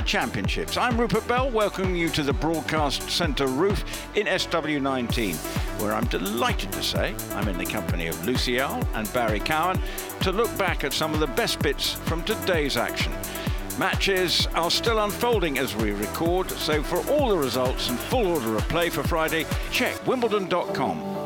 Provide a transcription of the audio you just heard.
Championships. I'm Rupert Bell, welcoming you to the Broadcast Centre roof in SW19, where I'm delighted to say I'm in the company of Lucy Earle and Barry Cowan to look back at some of the best bits from today's action. Matches are still unfolding as we record, so for all the results and full order of play for Friday, check wimbledon.com.